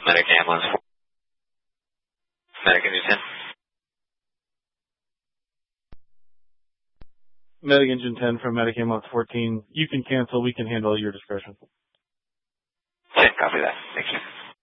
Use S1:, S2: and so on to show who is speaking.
S1: Medic ambulance 4. Medic engine 10.
S2: Medic engine 10 from Medic ambulance 14. You can cancel. We can handle at your discretion.
S1: Okay, copy that. Thank you.